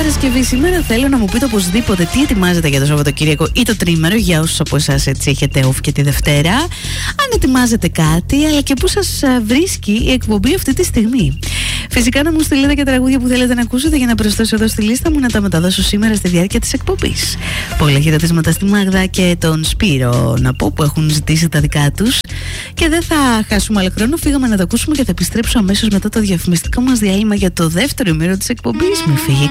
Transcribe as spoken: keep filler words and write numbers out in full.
Παρασκευή σήμερα θέλω να μου πείτε οπωσδήποτε τι ετοιμάζετε για το Σαββατοκύριακο ή το τρίμερο, για όσους από εσάς έτσι έχετε off και τη Δευτέρα. Αν ετοιμάζετε κάτι, αλλά και πού σας βρίσκει η εκπομπή αυτή τη στιγμή. Φυσικά να μου στείλετε και τραγούδια που θέλετε να ακούσετε για να προσθέσω εδώ στη λίστα μου, να τα μεταδώσω σήμερα στη διάρκεια της εκπομπής. Πολλά χαιρετίσματα στη Μάγδα και τον Σπύρο να πω, που έχουν ζητήσει τα δικά τους. Και δεν θα χάσουμε άλλο χρόνο, φύγαμε να το ακούσουμε και θα επιστρέψω αμέσως μετά το διαφημιστικό μας διάλειμμα για το δεύτερο ημέρο της εκπομπής. Μην φύγει